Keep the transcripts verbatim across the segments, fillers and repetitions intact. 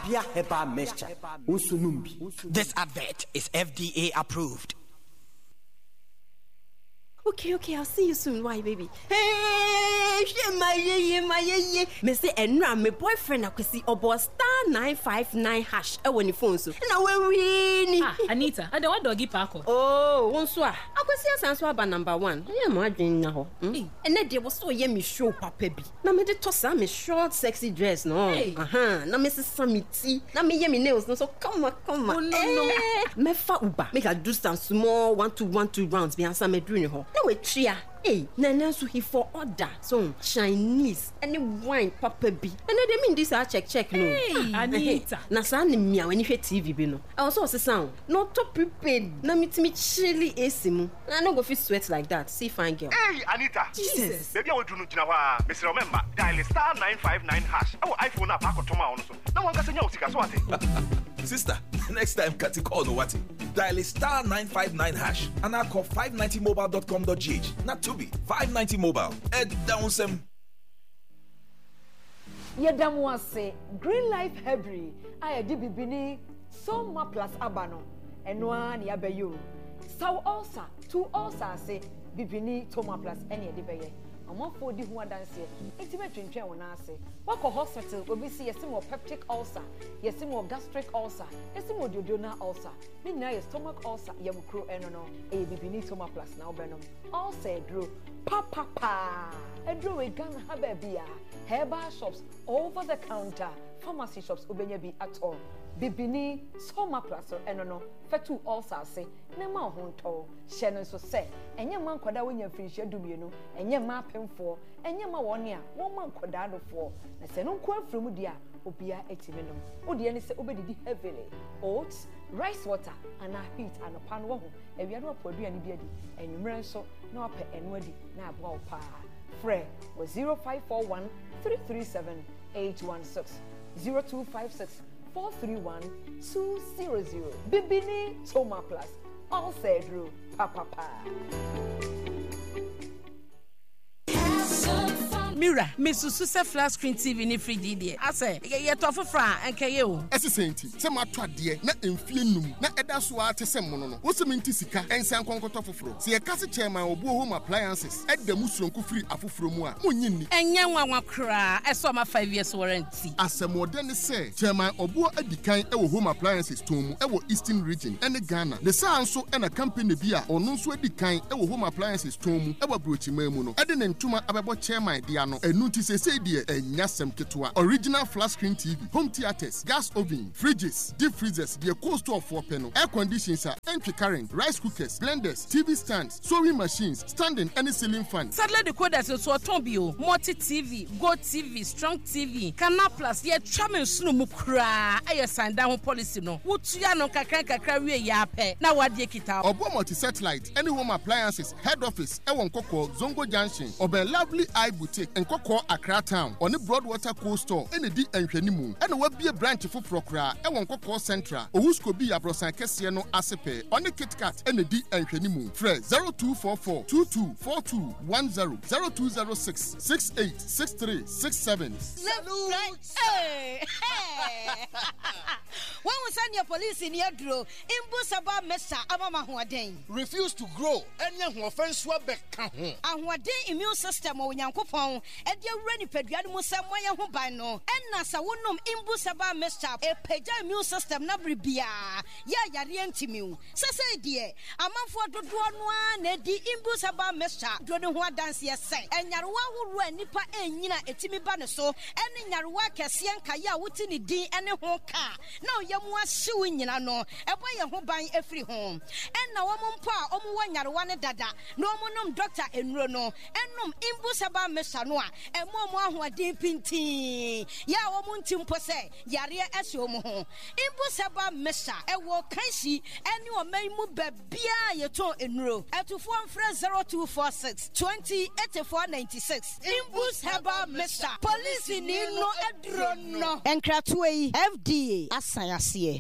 Abia Herbal Mixture. Usunumbi. This advert is F D A approved. Okay, okay, I'll see you soon. Why, baby? Hey, my ye, my ye. Me say, and now my boyfriend, I could see about star nine five nine hash. I want your phone so. Now we're winning. Ah, Anita, I don't want doggy parko. Oh, one swap. I could see us answer about number one. I am margin now. And then there was so yummy show, Papa. Now me the toss some short, sexy dress, no. Hey. Uh huh. Now Missus Samiti. Now me yummy nails, no. So come on, come on. Oh, no, no. Me fa uba. Make a do some small one two one two rounds. Be answer me doing her. No we tria. Hey, Nana so he for order. So Chinese any wine Papa B. And then they mean this I check check no. Hey, Anita. Na sa ni mia when you hear T V bi no. I also say sound. No top prepaid. Na meet me chilly A C mu. I no go fit sweat like that. See fine girl. Hey, Anita. Jesus. Baby, I will do no jina wa. Mister Remember, dial star nine five nine hash. Our iPhone na pa ko toma on so. Na wan ga senya usika so ate. Sister, next time Kati call no what? Dial star nine five nine hash and I call five ninety mobile dot com dot g h. Not to be five ninety mobile. Ed down some. Yedam wase Green Life Hebri I di bibini Soma plus abano enwa ni abeyo. Saw also two also say bibini Toma plus any de beye. Amafo di ho adanse intime twentwen wona ase wako hospital obi si yesimo peptic ulcer yesimo gastric ulcer yesimo duodenal ulcer ni na ye stomach ulcer yemkro eno no e bibini Toma plus na obenom ulcer dro papa pa edro we gan ha ba bia herbal shops over the counter pharmacy shops obenya bi at all bibini Toma plus eno no fetu ulcer ase ne ma ho nto hye no so se enye ma nkoda wonya finhye dumienu enye ma pemfo enye ma wone a won ma nkoda dofo na se no nko afremu dia obia etimenom odi ene se obedidi heavily oats rice water and heat and pan wo ho ewia no apodu ani biadi enwumre nso na ope eno adi na abo opa frɛ was zero five four one three three seven eight one six zero two five six four three one two zero zero bibini Toma plus all said ru papa pa. Mira, Missus Se flat screen T V ni free D D. I say, ye tofu fra enke ye o. Ese senti, se ma to ade na emfie num na eda so a te se mono no. Wo se minti sika ensan konkoto foforo. Se ye kase chairman obo home appliances, eda mu suronko free afoforo mu a, monyi ni. Enye nwanwa kra, eso ma five years warranty. Asemode ne se, chairman obo adikan e wo home appliances tomu e wo Eastern region ene Ghana. Ne sa anso e na company bi a ono nso adikan e wo home appliances tomu e wo brochima mu no. Ede ne ntuma abebo chairman dia no. Enu ti se se die enya sem ketwa. Original flat screen T V, home theaters, gas oven, fridges, deep freezers, the cold store for panel, air conditioners, entry current, rice cookers, blenders, T V stands, sewing machines, standing any ceiling fan. Sadly the code is so tombio, multi T V, Go T V, Strong T V, Canal Plus, ye chairman sunu mukra, aye sign down policy no. Wutuya no kakra kakra we ya pe. Na wadie kita. Obo multi satellite, any home appliances, head office, e won koko Zongo Junction, obe Lovely Eye Boutique, and koko Accra Town, on the Broadwater Cold Store, and the D and Shenimu, and we be a branch for Procra, and one koko Centra, or who's could be a Brosan Cassiano Asepe, on the Kit Kat, and the D and Shenimu. Fred zero two four four two two four two one zero zero two zero six six eight six three six seven. Hey, hey. When we send your police in your draw, Imbusaba Mesa Abama Huaden. Refuse to grow, and young offense Wabek. And what day immune system or Yankopon, and your ready pediatric Samoya Hubano, and Nasa Wunum Imbusaba Mesa, a peja immune system Nabribia, Ya Yarientimu. Sasa dear, a man for the one, and the Imbusaba Mesa, Dronua dance yes, and Yarwa who ran Nipa and Nina Etimi Banaso, and in Yarwa Cassian Kaya Wutini D and a whole car. No, Yamwa suing in no, a boy who buy every home. And now one pa, Omu Yarwana Dada, no monum doctor and Rono, and num Imbusaba Mesanoa, and Momo who are deep in tea. Ya Omuntim Pose, Yaria Esomo. Imbusaba Mesa, a walk Kaisi, and you may move Bia Yato in row. At to form fresh zero two four six twenty eighty four ninety six. Imbusaba Mesa, police in no Edrono, and Kratway F D A. Asayasiye.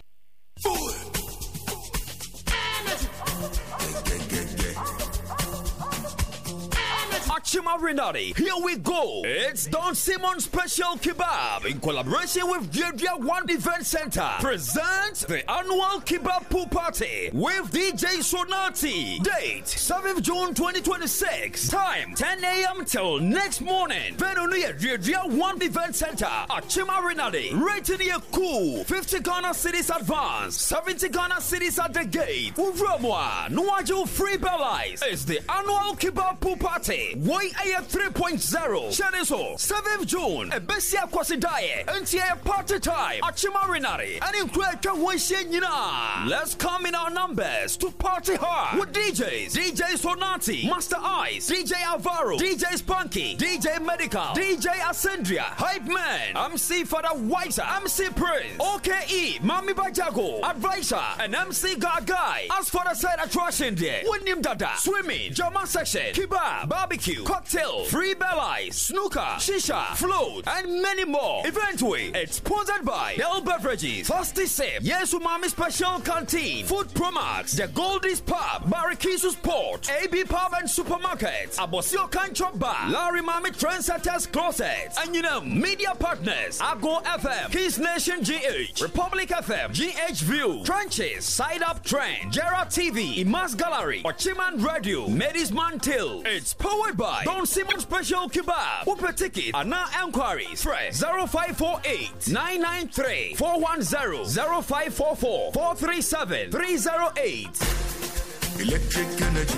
Achima Renati. Here we go. It's Don Simon Special Kebab in collaboration with Deirdre One Event Center. Presents the annual Kebab Pool Party with D J Sonati. Date seventh of June twenty twenty-six. Time ten a.m. till next morning. Venue near Deirdre One Event Center. Achima Renati. Rated here cool. fifty Ghana cities advance. seventy Ghana cities at the gate. Uvramwa. Nuaju Free Bellies. It's the annual Kebab Pool Party. Y A three point oh. Shaniso. seventh of June. Ebesia Kwasidaye. N T A party time. Achima Renati. And in Kweka Wenshenyina. Let's come in our numbers to party hard with D Js. D J Sonati. Master Ice. D J Alvaro. D J Spunky. D J Medical. D J Ascendria. Hype Man. M C Father Whiter. M C Prince. O K E. Mami Bajago. Advisor. And M C Gagai. As for the side attraction there. Winim Dada. Swimming. Jama section. Kebab. Barbecue. Cocktail. Free Bellies. Snooker. Shisha. Float. And many more. Eventually, it's sponsored by Bell Beverages. Fasty Sip. Yes Umami Special Canteen. Food Promax. The Goldies Pub. Barikisu Sport. A B Pub and Supermarkets. Abosio Kancho Bar. Larry Mami Trendsetters Closets. And you know, media partners. Ago F M. Kiss Nation G H. Republic F M. G H View. Trenches. Side Up Trend. Jera T V. Imas Gallery. Ochiman Radio. Medis Mantil. It's powered by Don Simon Special Kebab. Upe ticket. Ana enquiries. Press zero five four eight nine nine three four one zero zero five four four four three seven three zero eight. Electric energy.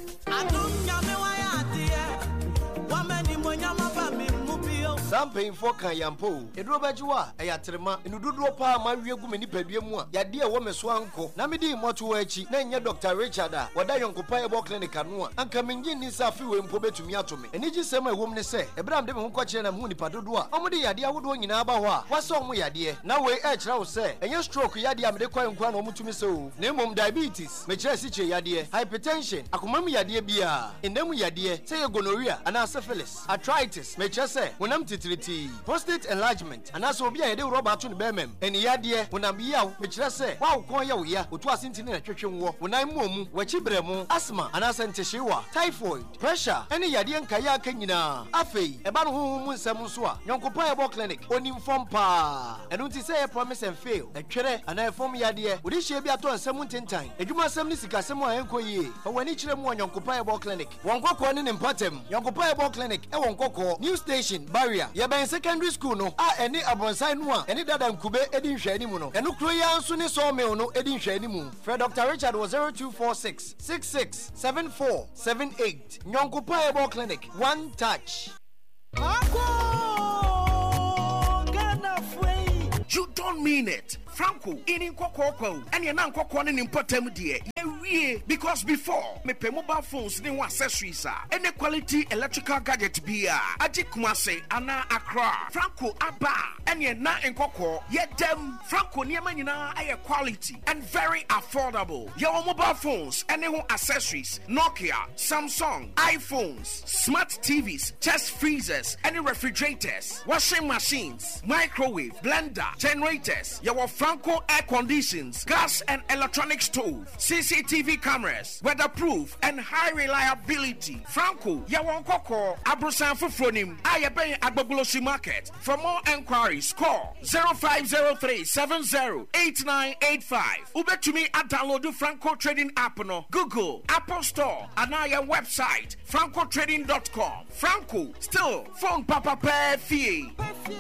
Some paying for Kayampo, a drobajua, a yatrema, and Ududo Pa, my real woman, Pedimua, Yadia woman swanko, Namidi Motuachi, Nanya Doctor Richard, Wadayon Copayable Clinic Canua, and coming in is a few and Pobe to Miatomi. And it is some woman say, a brand of Hunquachan and Muni Padua, Omodi Yadia would win in Abawa. What's on we Yadia? Now we edge house say, and your stroke Yadia Medequan Quano to me so. Name diabetes, Metresiche Yadia, hypertension, Akumami Yadia Bia, in them Yadia, say gonorrhea, and syphilis, arthritis, Metrese, when I'm prostate enlargement and also be a de Robert to Bemem and Yadia when I'm Yao, which I say, wow, Koya, which was in a kitchen war when I'm Mum, Wachibremo, asthma, and Asanteshiwa, typhoid, pressure, any Yadian Kaya Kenyina, Afe, a ban whom Samuswa, Yonkopayable Clinic, on inform pa, and don't say a promise and fail, a chere, and I form Yadia, would it be at one seventeen time, a Juma Semnisika, Samoa Enkoye, but when each of one Yonkopayable Clinic, one Coco in Patem, Yonkopayable Clinic, a one Coco, new station, barrier. Yaba in secondary school no a any abonsai no any dada nkube edin hwe animu no enu kro ya nso ne so me no edin hwe animu Fred Doctor Richard was zero two four six six six seven four seven eight Nyonko Payable Clinic one touch. You don't mean it. Franco, in Coco, and you're not Coco in important dear. Yeah, because before, me pay mobile phones, they want accessories, any quality electrical gadget be a Ajikumase, Anna Accra, Franco Abba, and you're not in Coco, yet them Franco Niamanina, a quality and very affordable. Your mobile phones, any accessories, Nokia, Samsung, iPhones, smart T Vs, chest freezers, any refrigerators, washing machines, microwave, blender, generators, your Franco air conditions, gas and electronic stove, C C T V cameras, weatherproof and high reliability. Franco, Yawon Coco, Abrosan Fufronim, Ayabe Agbogulosi Market. For more enquiries, call zero five zero three seven zero eight nine eight five. Ube to me at download the Franco Trading app no Google, Apple Store, and our website, franco trading dot com. Franco, still phone Papa Pay Fee.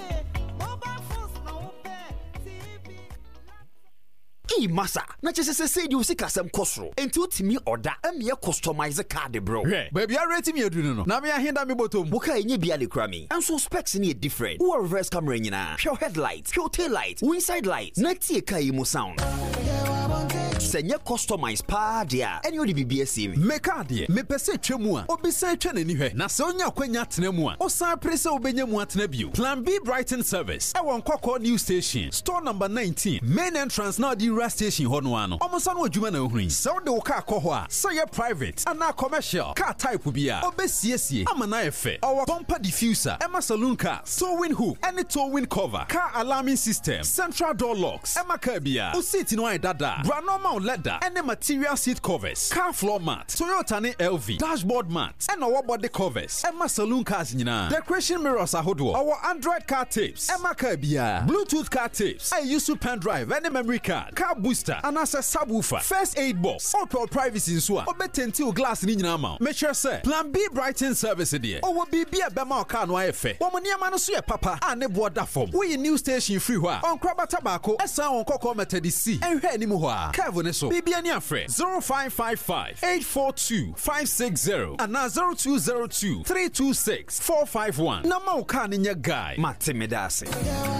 Hey, massa, na chese se say you sika sem kosro. Enti otimi order am ye customize card bro. Hey, baby, I rate me adunu no. Na me ahinda me bottom. Buka enye bia le kra me. And so specs ni different. Who reverse camera nyina. Pure headlight, pure tail light, inside light. Na tie kai mo sound. Senye customize pa dia. Eni odi bibia si me. Me card ye. Me pese twemu a. Obisa twa nani hwe. Na se onya kwanya tena mu a. Osan prese obenya mu atena bio. Plan B Brighton Service. E won Kokko New Station. Store number nineteen. Main entrance na di station ho no ano. Omosa no adwuma na ohun. Se wo de wo car kɔ hɔ a, say private and na commercial car type bia. Obesiesie ama na efe. Our bumper diffuser, Emma saloon cars, towing hook, any towing cover, car alarming system, central door locks, Emma car bia. O seat no ai dada. Bra normal Yama leather, and the material seat covers, car floor mat, Toyota ne L V, dashboard mat, and our body covers, and my saloon cars nina. Decoration mirrors ahodo, our Android car tapes, and my Kabia, Bluetooth car tapes. I use to pen drive and memory card, car booster, and as a subwoofer, first aid box, Opel privacy in swa, or betentil glass in amount. Make sure say, Plan B Brighton service idea, or will be be a bema car no efe. Woman near Manosia Papa, and ne board that form. We new station free wa on Kraba Tobacco, S on Coco Metadi C, and Henimuha, Cavoneso, Bibiania Fred, zero five five five, eight four two, five six zero, and now zero two zero two, three two six, four five one. Namau can in your guy, Matimedasi.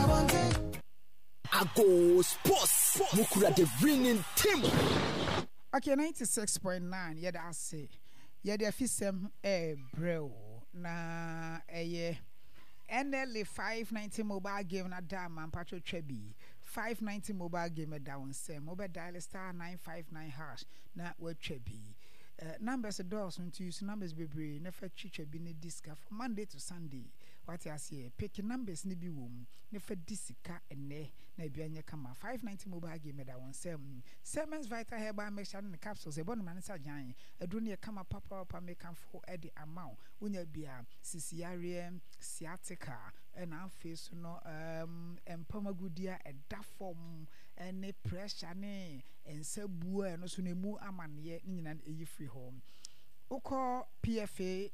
Ago Sports, Mukura the ringing team. Okay, ninety-six point nine, yeah, I say, yeah, the fisem eh, bro, na eh, N L A five ninety mobile game na dam and Patrick Trebi. five ninety mobile game at down same. Mobile dial star nine five nine hash na web Trebi. Uh, numbers doors when to use numbers baby never chicha be ne disca from Monday to Sunday. What I say, pick numbers ni be womb, never disca and ne, nebianya kama five ninety mobile game at one seven. Siemens Vita Herba makes in the capsules, a bon man is a giant, a dunia kama papa up and make for Eddie amount, when you be a Sicilian, sciatica, and our face no um and pomagudia and da form and ne pressure ne and sebu and also ne mu aman ye in a free home. Oko P F A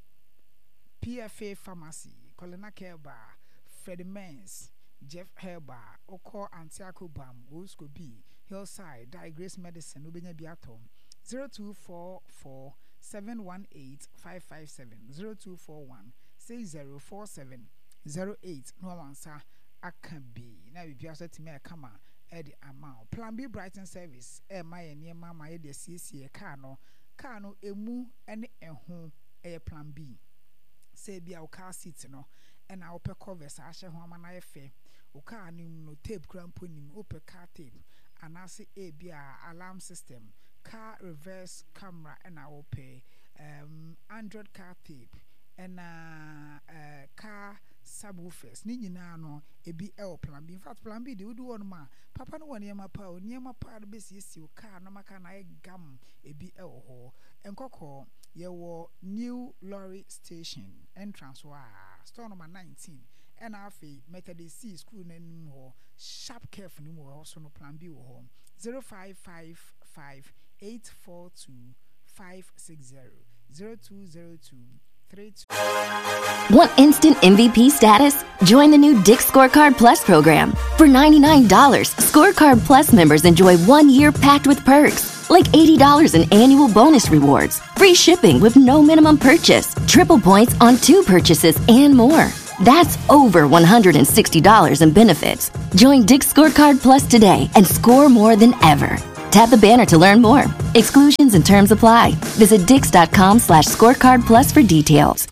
P F A Pharmacy, Colina Kerba, Freddie Mens, Jeff Herba, Oko Antiaco Bam, Wosko B, Hillside, Digress Medicine, Ubenya Biatom, zero two four four seven one eight five five seven, zero two four one six zero four seven zero eight. No answer, I can be. Now, if you are to me, I come at the amount. Plan B Brighton service, eh, my near mamma, eh, the C C, a cano, cano, a moo, and a home, a plan B. Say be our car seats no and our per covers asha home and I fe o car no tape cramponim open car tape and I say a be alarm system car reverse camera and I will pay um Android car tape and uh, uh car subwoofers ni nyina no e bi e plan B in fact plan B dey do one ma papa no one yema pa o nyema pa do be sisi o car no maka na e gam e bi e ho enkoko ye wo new lorry station entrance wa store number nineteen and afi Methodist C school nanim ho sharp caref nim ho so no plan B ho zero five five five eight four two five six zero zero two zero two three two. Want instant M V P status? Join the new Dick's Scorecard Plus program. For ninety-nine dollars, Scorecard Plus members enjoy one year packed with perks, like eighty dollars in annual bonus rewards, free shipping with no minimum purchase, triple points on two purchases, and more. That's over one hundred sixty dollars in benefits. Join Dick's Scorecard Plus today and score more than ever. Tap the banner to learn more. Exclusions and terms apply. Visit dix.com slash scorecard plus for details.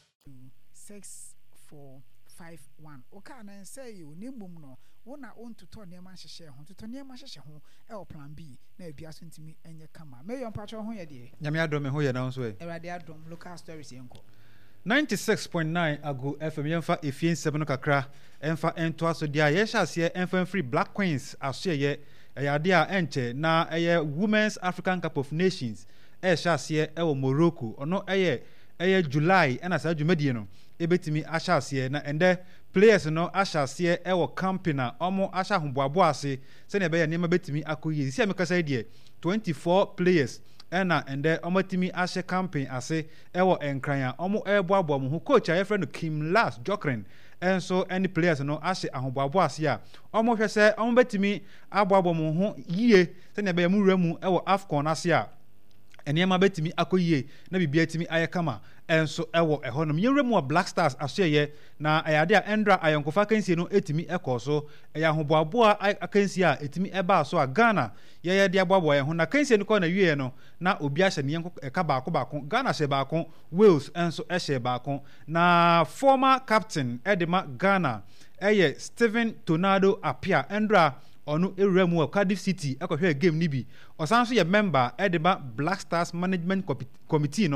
Six, four, five, one. Okay, and say you nimum no. One I own to turn your man share home to turn your man share home. L plan B. Now be asking to me and your camera. May your patron home, dear. Yamia drum, who you down so. Eradiadrum, local stories, uncle. ninety-six point nine ago F M yemfa efien seven kakra emfa ento aso dia ye hyasie emfa free Black Queens aso ye eyade a enche na eye Women's African Cup of Nations e hyasie e wo Morocco ono eye eye July na sa dwumadie no ebetimi ahyasie na ende players no ahyasie e wo campina omo ahya hoboabo ase se na be ye nema betimi akoyi si amekasa die twenty-four players ena ende omatimi ahye campaign ase ewo enkranya omo eboabo mo coach a yefre no Kim Last Jokren enso any players no ahye ahoboabo ase a omo hwese omo betimi aboabo mo ho yie se na be mu ramu ewo Afcon ase a enema betimi akoyie na bibia timi ayekama enso ewo ehonom yewremu Black Stars aseye na ayade a Endra ayonkofa kansie no etimi ekoso eya hoboabo a akansie a etimi eba so a Ghana yeye de aboabo ye ho na kansie no ko na wie no na obi ahye ne yenko eka baako baako Ghana hye baako Wales enso ehye baako na former captain Edema Ghana eye Steven Tornado Apia Endra onu ewremu Cardiff City ekohwe game ni bi osanso ye member Edema Black Stars Management Committee no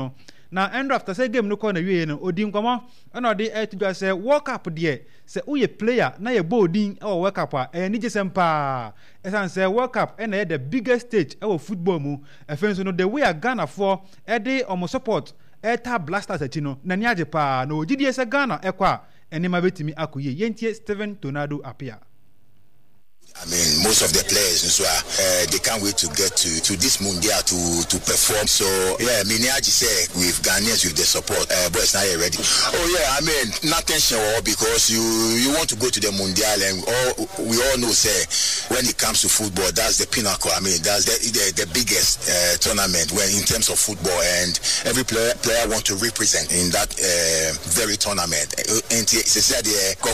na end after say game no call na wie no odi nkomo na odi e to say World Cup de say uye player na ye bolding e World Cup a e ni jesem pa e san say World Cup e na the biggest stage e wo football mu e fen so no the way a Ghana for e dey omo support Eta Blasters achi no na ni age pa na ogidie se Ghana e kwa enema betimi akoye yentie Steven Tornado Apia. I mean, most of the players, so, uh, they can't wait to get to, to this Mundial to, to perform. So, yeah, I mean, I just say with Ghanaians, with the support, uh, but it's not yet ready. Oh, yeah, I mean, nothing sure because you you want to go to the Mundial, and all, we all know, say, when it comes to football, that's the pinnacle. I mean, that's the the, the biggest uh, tournament when in terms of football, and every player player want to represent in that uh, very tournament. And it's said,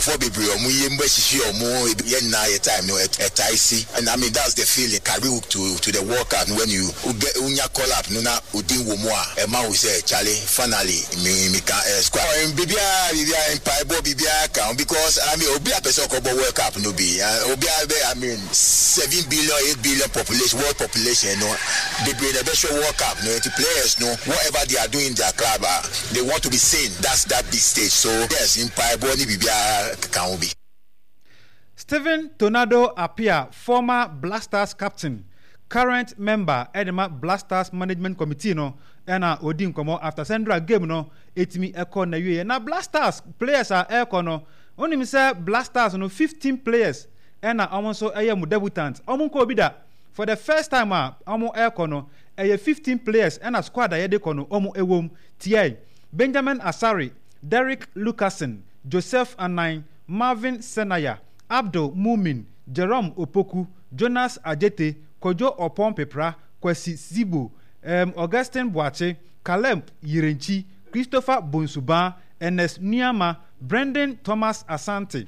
time, no. At I C, and I mean that's the feeling carry to to the World Cup when you get unya call up nuna udin wo mo a man will say Charlie finally me me can squad and bibia bibia in paibo bibia can because I mean obi a person ko World Cup no be obi I mean seven billion eight billion population world population no they bring the best World Cup no the players no whatever they are doing in their club uh, they want to be seen that's that big stage so yes in paibo ni bibia can be. Steven Tornado Apia, former Blasters captain, current member Edema Blasters Management Committee no, ena odi nkomo after Sandra game no, etimi eko na yue. Na Blasters players are eko no, oni mi say Blasters no fifteen players, ena omo so eye mu debutant. Omo ko bida for the first time ah, omo eko no, eye fifteen players, ena squad aye de kono omo ewom. T I Benjamin Asari, Derek Lucasen, Joseph Anine, Marvin Senaya, Abdul Mumin, Jerome Opoku, Jonas Ajete, Kojo Opon Pepra, Kwesi Zibo, um, Augustine Boache, Caleb Yirenchi, Christopher Bonsuba, Ernest Niama, Brendan Thomas Asante.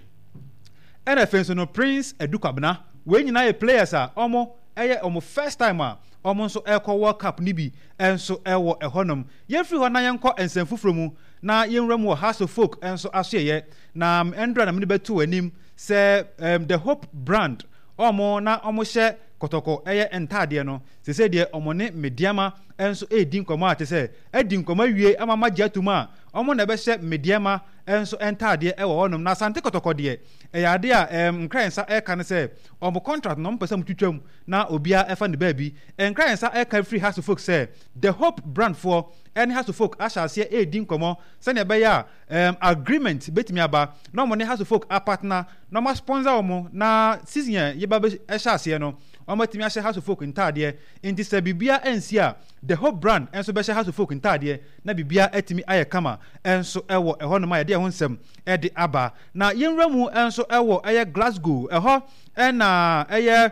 N F N no Prince Edukabna, when you know players are almost eye omo first time a omo nso eko World Cup ni bi enso ewo ehonom ye free ho na yenko ensemfufro mu na yenwra mu House of Folk enso aso ye na endra na me betu anim say um, the Hope brand omo na omo hye kotoko eye entade no se se de omo ne mediama enso edin komo ate se edin komo wie amama giatuma omo na be hye mediama enso entade e wo honom na sante kotoko de e ya de a um, nkransa e kan se omo contract no mpesa mutwitwam na obia e fa ne baabi nkransa e kan free House of Folk say the Hope brand for any House of Folk asha se edin komo se ne be ya um, agreement betimi aba na omo ne House of Folk a partner na ma sponsor omo na season ye ba be e sha se no omo timi asha House of Folk ntade inti se bibia ensia the Hope brand enso be sha House of Folk ntade na bibia etimi aye kama enso ewo eho no ma ye de ho nsem e de aba na yenwra mu enso ewo eye Glasgow eho e na eye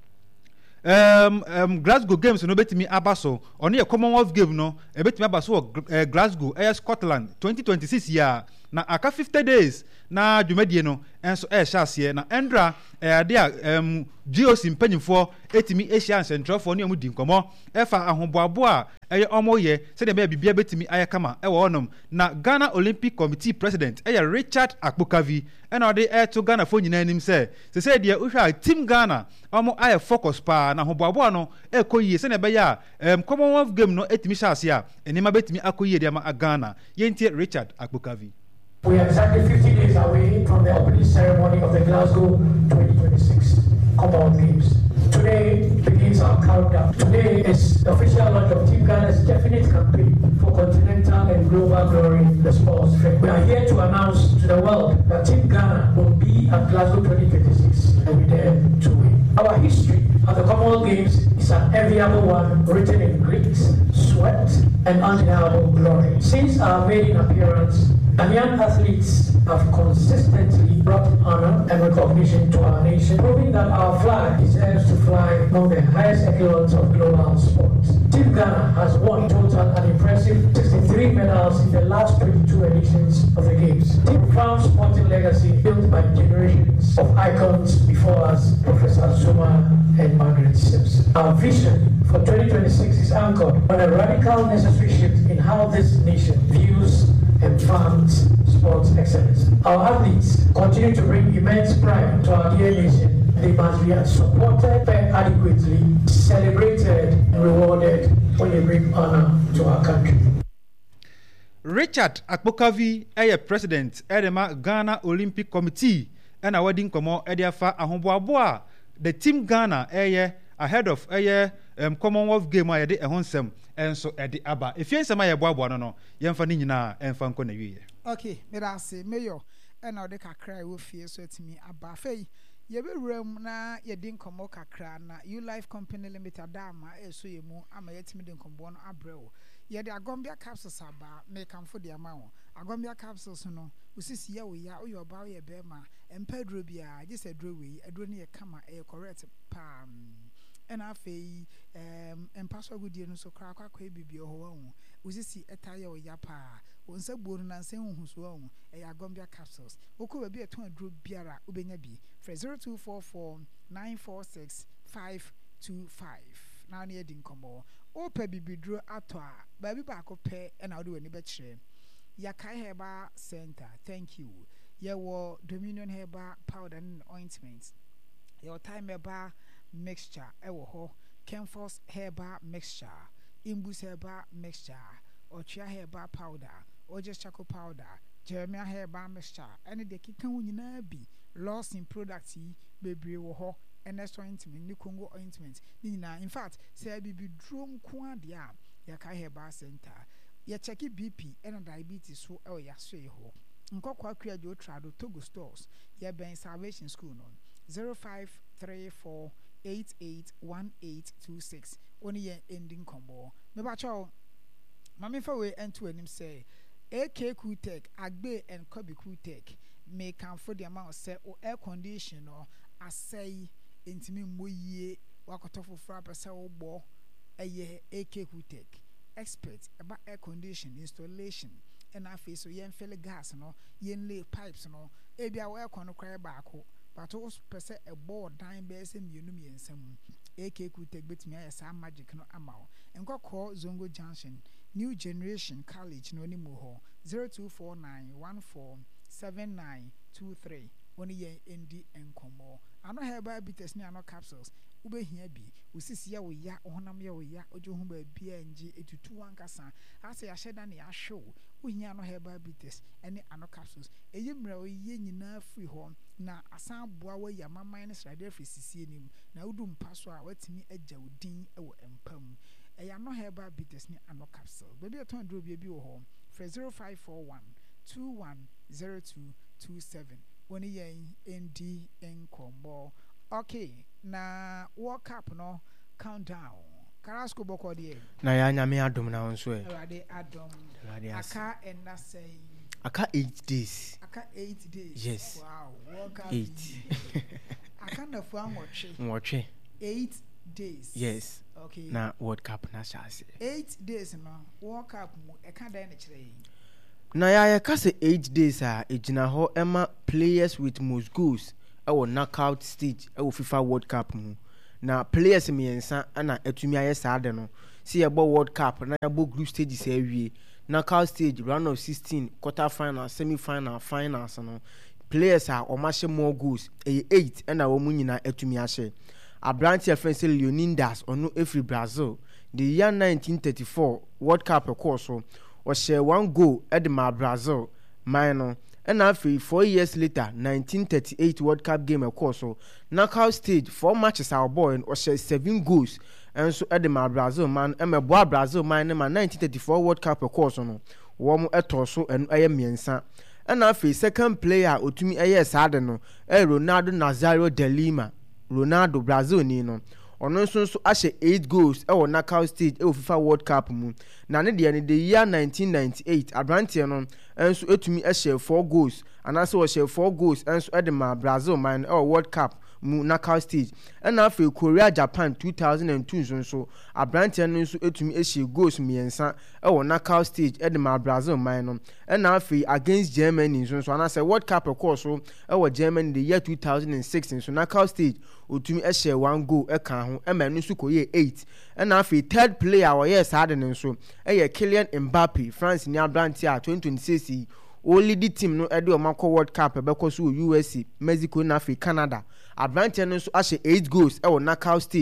um um Glasgow games no betimi abaso ono ye Commonwealth game no e betimi abaso uh, Glasgow eye Scotland twenty twenty-six ya na aka fifty days na dwumadie no enso e sha ase na endra e ade a um G O C mpanyimfo etimi Asian Central for no mudi nkomo efa ahoboabo a eye omoye se de bibia betimi ayekama e wo onom na Ghana Olympic Committee president eye Richard Akpokavi ena ode e to Ghana fo nyina nim se se se de uhwa team Ghana omo aye focus pa na ahoboabo no e koyie se ne be ya um Commonwealth game no etimi sha ase a enima betimi akoyie de ma Ghana yentie Richard Akpokavi. We are exactly fifty days away from the opening ceremony of the Glasgow twenty twenty-six Commonwealth Games. Today begins our countdown. Today is the official launch of Team Ghana's definite campaign for continental and global glory in the sports fair. We are here to announce to the world that Team Ghana will be at Glasgow twenty twenty-six and we dare to win. Our history at the Commonwealth Games is an enviable one written in grit, sweat, and undeniable glory. Since our maiden appearance, Ghanaian athletes have consistently brought honor and recognition to our nation, proving that our flag deserves to fly among the highest echelons of global sports. Team Ghana has won total an impressive sixty-three medals in the last twenty-two editions of the Games. A profound sporting legacy built by generations of icons before us, Professor Zuma and Margaret Simpson. Our vision for twenty twenty-six is anchored on a radical necessary shift in how this nation views and funds sports excellence. Our athletes continue to bring immense pride to our dear nation. They must be supported adequately, celebrated and rewarded when they bring honor to our country. Richard Akpokavi eye president edema Ghana Olympic Committee and a wedding komo ediafa ahomboaboa the team Ghana eye ahead of eye um, Commonwealth game a yede ehonsem enso edi aba efiense ma ye boaboa no no yemfa ni nyina emfa nko na wiye. Okay, me da say mayor and now de kakra wo fie so atimi aba fei ye be wram na ye din komo kakra na you life company limited dama eso ye mu ama yetimi din kombo no abrewo ye de agombia capsules aba make am for the amount agombia capsules no usisi ya wo ya o yo ba ye be ma empedro bia je se dro we adro ne ye kama e correct pam ena fei em empaso godie no so kra kwa kwa bibie ho wa hu usisi etaye wo ya pa wonsa buonu na nsen hu so hu e ya agombia capsules woko ba bi eton adro biara obenya bi for zero two four four nine four six five two five na ne edin komo opa bibidro ato a ba bi ba ko pe na wo de wani be kire Yakai Herbal Center, thank you. Your Dominion Herbal Powder and Ointments. Your Time Herbal Mixture, Ewo Kemfos Herbal Mixture, Imbus Herbal Mixture, Ochia Herbal Powder, Ojes Chaco Powder, Jeremiah Herbal Mixture, and the Kikan be lost in products, baby woho, and that's ointment, Nikongo ointment. Nina, in fact, say be drum quadia, Yakai Herbal Center. Ya check B P and diabetes so oh ya so ho nko kwa kria jo trado Togo stores ya ben Salvation School no zero five three four eight eight one eight two six oni ye ending combo me ba cho mama fa we ento anim say A K Kutek Agbe and Kobe Kutek me can for the amount say o air condition or asay intimi moyie wakotofo fra pesa wo bo eye A K Kutek experts about air condition installation and I face so yen fill gas no yen lay pipes no ebi a air con cry back but also per se a board dime base and unumi and some A K could take bit me as a magic no amount and go call Zongo Junction New Generation College no anymore zero two four nine one four seven nine two three one year N D and combo I know hereby bitters near no capsules ube here be usisi ya we ya ohonam ya we ya ojo hu ba bia nji etutu ankasa ase ya sheda na ya show uhia no herbal bitters ene ano capsules eyimra we ye nyina free ho na asan boa we ya maman ne srade free sisi enim na udu mpaso a watimi agya udin e wo empam e ya no herbal bitters ne ano capsules baby aton dro bia bi wo ho for zero five four one two one zero two two seven one ye nd enkombo. Okay, na World Cup no countdown. Carrasco boko die. Na ya nyame adom na wonso e. Ade adom. Aka and na say. Aka eight days. Aka eight days. Yes. Wow. World Cup. eight. Aka na fu anwotwe. Nwotwe. eight days. Yes. Okay. Na World Cup na sha say. eight days no World Cup mu e ka dan na kire. Na ya ya ka say eight days a ejina ho ema players with most goals. Our knockout stage our FIFA World Cup mu na players miensa ana etumi aye saade no see about World Cup na about group stage say wie knockout stage round of sixteen quarter final semi final finals no players are o mahye more goals e eight and our mu nyina etumi ahye Abrantia friend Leonidas ono every Brazil the year nineteen thirty-four World Cup course so o share one goal at the Brazil minor. And after four years later, nineteen thirty-eight World Cup game of course, so knockout stage four matches our boy and share seven goals. And so at the Brazil man, and my boy Brazil man, and my nineteen thirty-four World Cup of course, no warm at torso and I am Miensa. And after second player, Utumi Ayes Adeno, eh Ronaldo Nazario de Lima, Ronaldo Brazil Nino. Ono so so ashe eight goals e wo knockout stage e wo FIFA World Cup mu na ne de ne the year nineteen ninety-eight Abrantia no enso etumi e share four goals anase wo share four goals enso e de ma Brazil man e World Cup mu knockout stage and after Korea Japan two thousand two so so Abrantia no enso etumi e share goals miensa e wo knockout stage e de ma Brazil man no and after against Germany so so anase World Cup of course so e wo Germany the year two thousand six so knockout stage otumi e share one goal e kan Emma Nusuko ye eight and after third player or yes harden and so eh Kylian Mbappe France ni Abrantia twenty twenty-six only the team no edo mako World Cup because U S A Mexico na Canada Abrantia no so ashe eight goals e wo knockout stage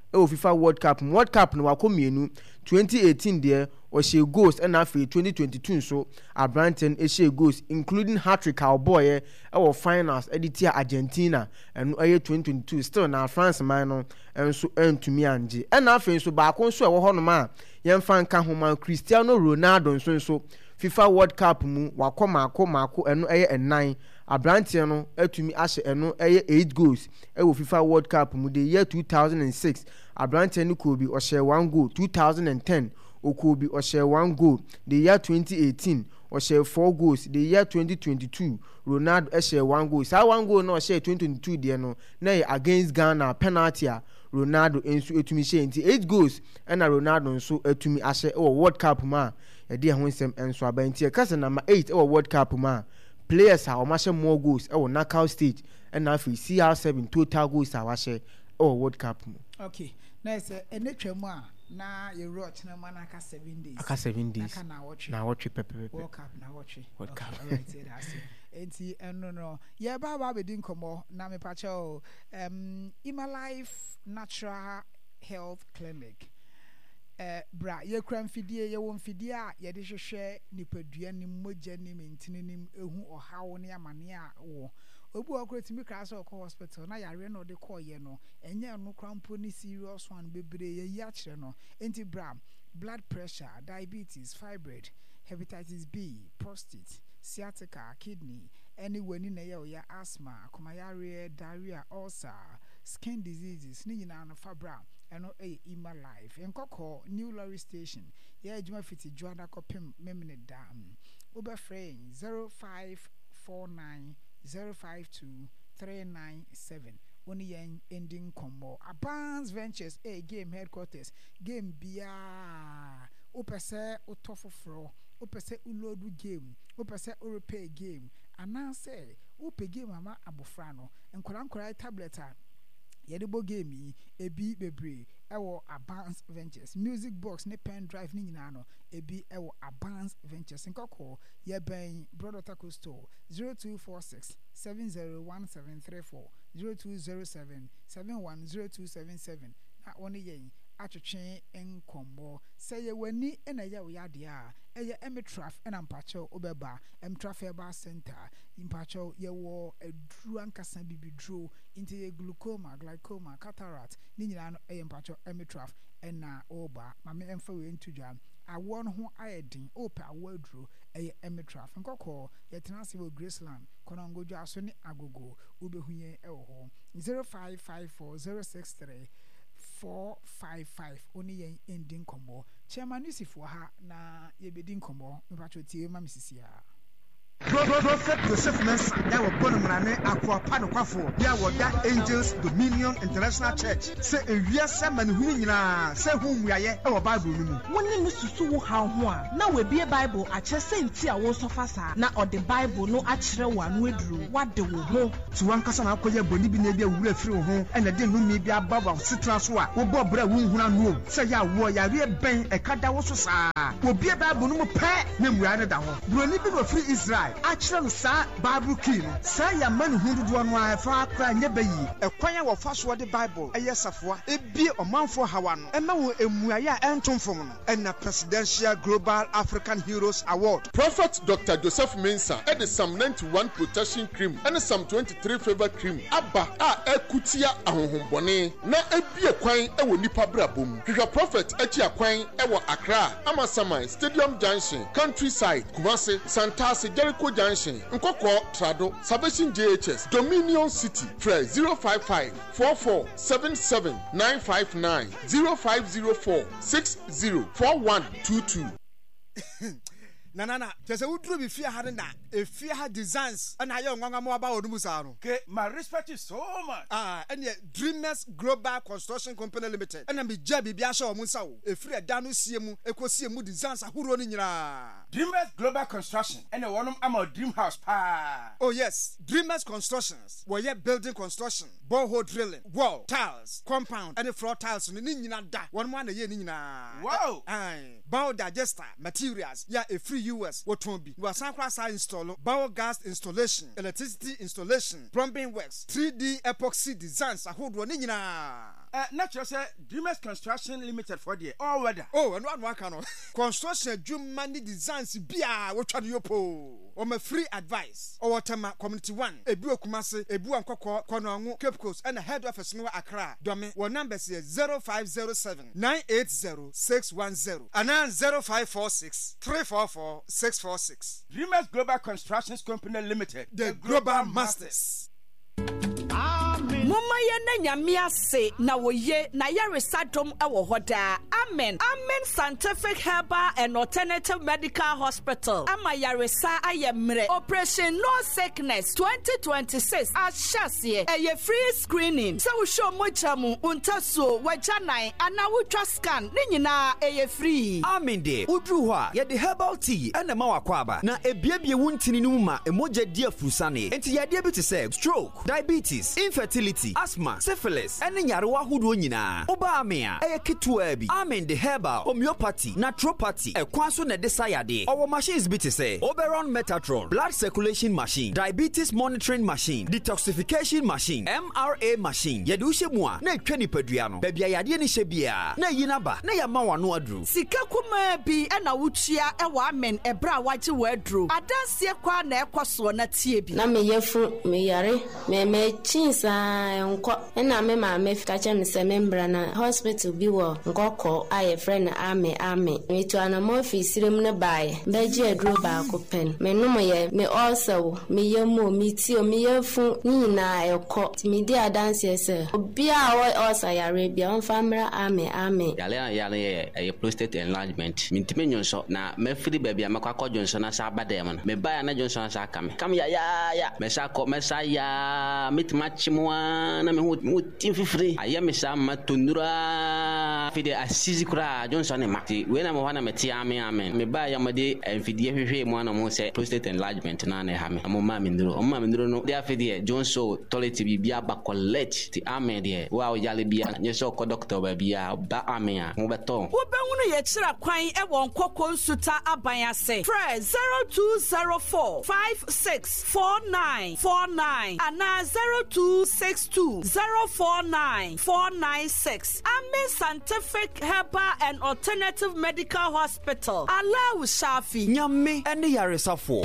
ɛwɔ FIFA World Cup World Cup no wakɔ mmienu twenty eighteen deɛ ɔhyɛ goals ɛna afei twenty twenty-two nso Abrante no ɛhyɛ goals including hat-trick a ɔbɔɔyɛ ɛwɔ finals ɛde tia Argentina ɛno ɛyɛ twenty twenty-two still na France man no ɛnso ɛntumi angye ɛna afei nso baako nso ɛwɔ hɔ nom a yɛmfa nka ho ma Cristiano Ronaldo nso nso FIFA World Cup mu wakɔ maako maako ɛno ɛyɛ ɛnan Abrante no atumi ahyɛ ɛno ɛyɛ eight goals ɛwɔ FIFA World Cup mu the year two thousand six Abrante no kɔ bi ɔhyɛ one goal two thousand ten Okobi ɔhyɛ one goal the year twenty eighteen ɔhyɛ four goals the year twenty twenty-two Ronaldo ɛhyɛ one goal saa one goal na ɔhyɛ twenty twenty-two deɛ no na yɛ against Ghana penalty a Ronaldo nso etumi hyɛ nti eight goals ɛna Ronaldo nso etumi ahyɛ ɛwɔ World Cup mu a yɛde ɛho nsɛm nso aba nti ɛkasa number eight ɛwɔ World Cup mu a players a wɔn ahyɛ more goals ɛwɔ knockout stage ɛna afei C R seven total goals a wɔahyɛ ɛwɔ World Cup mu. Okay na ɛsɛ ɛne twɛm a na yɛ roach na man aka seven days aka seven days aka na watch na watch pepe World Cup na watch World Cup alright that's it enti ɛno no yɛ ba ba be din komo na me pa cho um Ima Life Natural Health Clinic eh bra ye kra mfidie ye wo mfidie a ye de hwehwe nipadua ni mogya ni mentini ni ehu ohawo ne amane a wo obu okrotimi kra so ko hospital na yare no de call ye no enye no krampo ni serious one bebre ye ya kire no enti bra blood pressure diabetes fibroid hepatitis B prostate sciatica kidney any wani na ye o ya asthma komayare diarrhea ulcer skin diseases ni nyina no fabra eno e Ima Life enkoko New Lorry Station ye adwuma fiti Joada kopem memne dam oba friend zero five four nine zero five two three nine seven oni yen ending combo Abans Ventures a game headquarters game bia opese otofofro opese ulodu game opese repay game anase upe game ama abofra no enkola nkola tablet a yedibo game yi ebi bebre ewo Abans Ventures music box ne pen drive ni nyina no ebi ewo Abans Ventures nkoko ye ben brother taco store zero two four six seven zero one seven three four zero two zero seven seven one zero two seven seven na woni yen atwetwe enkombo say ye wani ena ye wo yade a eye emitraf ena mpacho obeba emtraf eba center impacho ye wo eduru ankasa bibidro inte ye glaucoma glaucoma cataract ni nyina no eye mpacho emitraf ena oba mame emfa we ntudwa awon ho ayedin opa awaduro eye emitraf nkoko ye tenase wo Graceland konongojo aso ni agogo ubehuye ewo ho zero five five four zero six three four five five oni yen ending combo chairman Yusufo ha na ye bedin combo me pacho tie ma misisia Prophet Joseph Mensa that were born in Aqua Panoquafo, there were that Angels Dominion International Church. Say a yes, man, who say whom we are our Bible. One in Susu how one. Now we be a Bible, I just say, Tia was of us, now or the Bible, no actual one withdrew. What do we know? To one cousin, I'll call your body be near will through home, and I didn't know maybe above of Citrus, or Bob Bread, who I know. Say, ya, warrior, we are bang a cat that was so will be a Bible no pay, name we are down. We're living with free Israel. Actually, sir, Bible King, say a man who did one wife, far cry never ye. A choir of first word the Bible, a yes of what, a beer or man for Hawan, and now a Muaya Anton from and a Presidential Global African Heroes Award. Prophet Doctor Joseph Mensa, and the Psalm ninety-one protection cream, and the Psalm twenty-three favor cream. Abba, ah, a kutia ahom bone, na a beer quine, a nipa brabum. He prophet etia quine, ewa Accra, Amasamai, Stadium Junction, Countryside, Kumasi, Santasi, Jericho Junction, Nkoko, Trado, Salvation J H S, Dominion City, Fred zero five five four four seven seven nine five nine zero five zero four six zero four one two two. Na na na, just a would be fear had na a fear had designs and I young about Musano. Okay, my respect is so much. Ah, and yet Dreamers Global Construction Company Limited. And I'm be Jabby Biasha Musao, a free Danu Siemu, Ecosiemu designs a Huronina. Dreamers Global Construction and a one I'm a dream house pa. Oh yes, Dreamers Constructions were yet building construction, borehole drilling, wall, tiles, compound, and the floor tiles in the Nina da one one a year Nina. Wow, aye, bow digester materials, yeah, a free U S what won't be. We are San Francisco install biogas installation, electricity installation, plumbing works, three D epoxy designs. A whole one. Eh, natural say Dreamers Construction Limited for the all weather. Oh, and one one no. Construction Jumani designs bia wo twa yo po. O ma free advice. O watama community one. Ebu Kumase, Ebu Ankoko, Kono Angu, Cape Coast and the head office no Accra. Dome, one number is zero five zero seven nine eight zero six one zero and then zero five four six three four four six four six. Dreamers Global Constructions Company Limited. The Global Masters. Mama ye na nyame ase na woye na yaresadom ewo hoda. Amen. Amen Scientific Herbal and Alternative Medical Hospital. Ama yaresa ayemre. Operation No Sickness twenty twenty-six. Ashase eye free screening. Se wo show mo chamu untaso wajanai ana wutwa scan. Ni nyina eye free. Amen de. Udru ho a ye de herbal tea ana ma wakwaba. Na ebiebie wuntini no ma emoja di afusane. Enti ye de bi te say stroke, diabetes, infertility, asthma, syphilis, and nyarewa hudo nyina. Oba amea, eye kitwa bi. Amen the herbal, homeopathy, naturopathy, e kwanso na desayade. Our machines bi te say Oberon Metatron, blood circulation machine, diabetes monitoring machine, detoxification machine, M R A machine. Ye du shemua na etwa nipadua no. Bebia yade ni shebia. Na yinaba, na yama wano adru. Sika kuma bi ena wutua ewa amen ebra waje wadru. Adanse kwa na ekoso na tie bi. Na me yefu me yare me me chinsa nko na me ma me fika che me se membra na hospital bi wo nkoko aye friend ame ame me to ana mo ofisirem ne bae beji adro ba ko pen me no mo ye me also me yemu me ti o me yefu nyina ekọ ti me di adanse se obi a wo also yare bia on famra ame ame yale yale e prostate enlargement me ntime nyonso na me firi ba bia makwa jonso na sa bada yam me ba ya na jonso na sa kam kam ya ya ya me sa ko me sa ya mitma chimwa na me hu tim fifiri aya me sa matonura fide asizi kura Johnson mati we na mo wana meti ame ame me ba ya made enfidie hwehwe mo na mo se prostate enlargement na na ha me mo ma me nduro mo ma me nduro no dia fide Johnson toilet bibia ba collect ti ame de wa o yale bia nye so ko doctor ba bia ba ame a mo beto wo be hunu ye kira kwan e won kokko nsuta aban ase press zero two zero four five six four nine four nine ana zero two six two zero four nine four nine six. Amen Scientific Herbal and Alternative Medical Hospital. Allah Shafi. Nyame ene yaresafo.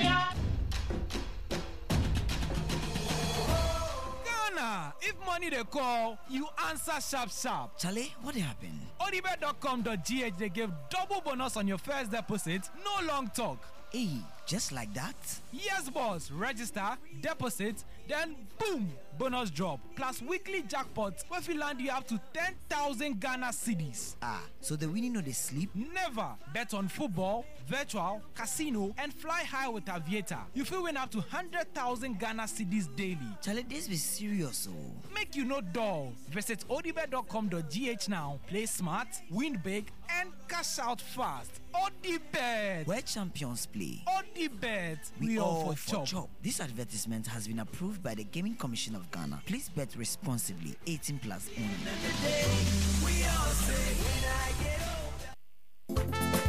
Ghana, if money they call, you answer sharp sharp. Charlie, what happened? odibet dot com dot g h they give double bonus on your first deposit. No long talk. Hey, just like that? Yes, boss. Register, deposit, then boom, bonus drop. Plus weekly jackpots where we land you up to ten thousand Ghana cedis. Ah, so the winning no they sleep? Never. Bet on football, virtual, casino, and fly high with Aviator. You feel win up to one hundred thousand Ghana cedis daily. Charlie, this be serious, oh. Make you no dull. Visit odibet dot com dot g h now. Play smart, win big, and cash out fast. Odibet. Where champions play. Odibet. We, we all, all for, for chop. chop. This advertisement has been approved by the Gaming Commission of Ghana. Please bet responsibly. eighteen plus only. We all say when I get older.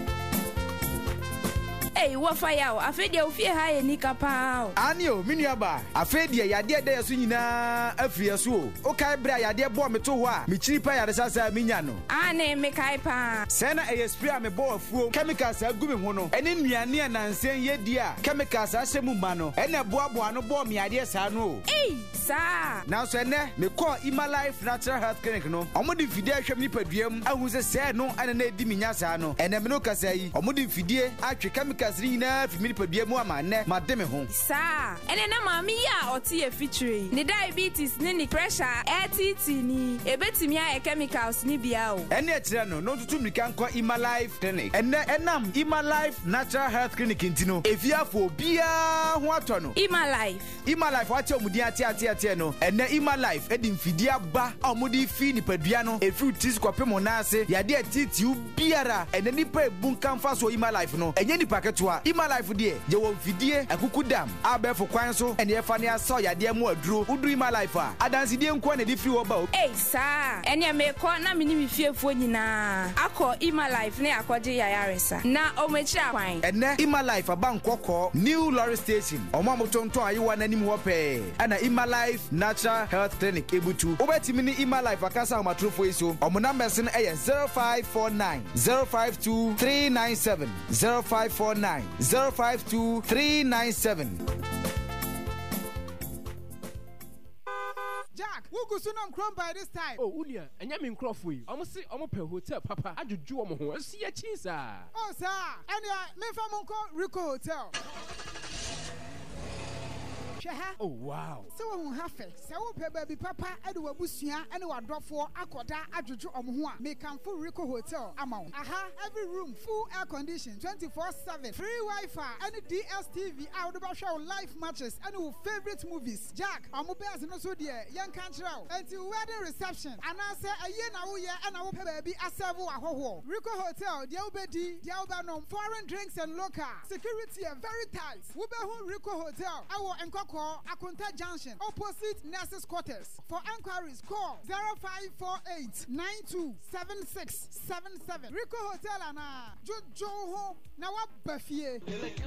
Hey, what fire? I feel you fear high nika pao. Anio, miniaba. I feel the idea there sunina afri aso. Okay, bra ya de bo me to ho a. Me chiri pa ya de sasa minya no. Ane me kai pa. Sena e spray me bo afuo. Chemicals agu me ho no. Ene nuane anansen ye di a. Chemicals asemu ma no. Ene boaboa no bo me ade sa no. Hey, sa. Now so ene me call Ima Life Natural Health Clinic no. Omo di fidie ahwem ni paduam. Ahu se se no ane na di minya sa no. Ene me no kasa yi. Omo di fidie atwe chemicals na fimiri padua mu amane mademe ho sa ene na mami ya oti e featuring ni diabetes ni ni pressure A T T ni ebetimi ya chemicals ni bia o ene etire no no tutu mika nko Ima Life Clinic ene enam Ima Life Natural Health Clinic ntino efiafo bia ho ato no Ima Life Ima Life wati omudi ati ati ati no ene Ima Life edi mfidi aba omudi fi ni padua no efi tis kwapemo na ase yade atiti biara ene nipa ebunka mfa so Ima Life no enye ni paketo ketewa Ima Life die je wo vidie akuku dam abefo kwan so ene ye fa ne aso yade mu aduro udu Ima Life a adanse die nko na di free wo ba o eh sa ene me ko na me ni me fiefo nyina akọ Ima Life ne akọje yayaresa na o mechi akwan ene Ima Life aba nkọkọ New Lorry Station omo amotonto ayewa na nim wo pe ana Ima Life Natural Health Clinic ebutu obetimi ni Ima Life akasa amatrofo iso omo na mesin eye zero five four nine zero five two three nine seven zero five four nine zero five two three nine seven. Jack, who go soon on chrome by this time? Oh, Ulia, and Yamin Crawford. I must say, I'm a hotel, Papa. I just drew a home. See a cheese. Oh, sir. And uh, me from Uncle Rico Hotel. Oh wow. So we have it. So we baby papa Edward Busia and we drop for Akoda Ajuju Omhua. Make am full Rico Hotel amount. Aha, every room full air condition twenty-four seven. Free Wi-Fi and D S T V out about show live matches and our favorite movies. Jack, I'm bears no so dear, young country until wedding reception. And I say a year now year and our baby a servo a ho. Rico Hotel, Diobedi, Diabanom, foreign drinks and local. Security are very tight. We be home Rico Hotel. Our Nkoko Akunta Junction, opposite Nurses Quarters. For enquiries, call zero five four eight nine two seven six seven seven. Rico Hotel and Jojo Ho. Now what Buffy?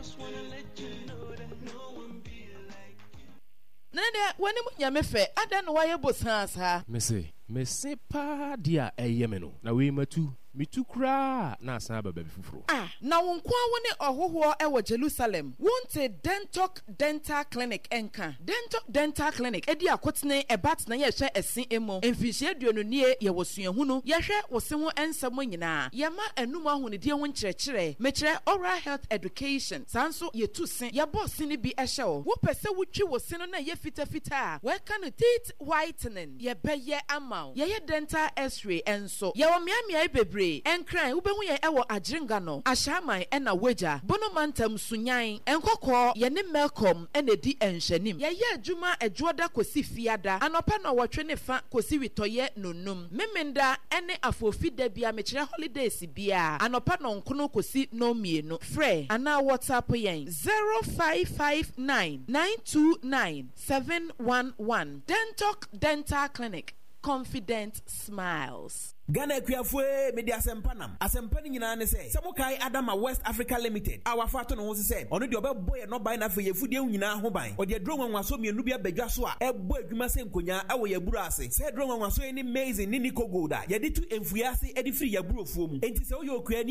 Nana, when you me fe, I don't know why you both hands ha. Missy, Missy Pa dear a yemeno. Now we me too. Me too cry na saba baby fufuro. Ah, na wonkwa woni ohoho e wo Jerusalem. Wonte Dentalk Dental Clinic enka. Dentalk Dental Clinic edi akotene e bat na ye hwe esen emo. Emfihie aduonu nie ye wo suahunu. Ye hwe wo se ho ensam nyina. Ye ma enum ahonedie ho nkyerɛkyerɛ. Mekyrɛ oral health education. Sanso ye tu sen. Ye boss ni bi ehye wo. Wo pese wotwi wo se no na ye fita fita. We ka no teeth whitening. Ye beye amaw. Ye ye dental x-ray enso. Ye wo miamia bebre enkran ubehu ye ewo agringa no ashaman ena weja bonomantam sunyan enkokọ ye ne melcom ena di enhyanim ye ye adwuma adwoda kosi fiada anopa na wotwe ne fa kosi witoye nonum memenda ene afofida bia mekire holidays bia anopa no nkono kosi no mienu frɛ ana whatsapp yen zero five five nine nine two nine seven one one. Dentalk Dental Clinic, confident smiles. Ghana Kuafue media sempanam asempani nyina ne se semukai Adama West Africa Limited our fato no ho se ono de obeboy no ban na fa yefudie nyina ho ban o de dro nwanwaso mienu bia badwa so a ebo adwuma se nkonya awo yaburu ase se dro nwanwaso ni amazing ni Nico Golda ye de tu emfuase e de free yaburu ofuo mu enti se wo ye okua